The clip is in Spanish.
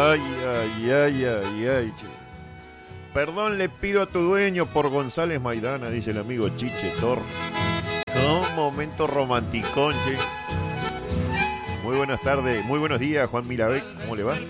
Ay, che. Perdón le pido a tu dueño por González Maidana, dice el amigo Chiche Tor. Un momento romanticón, che. Muy buenas tardes, muy buenos días, Juan Mirabek. ¿Cómo le va?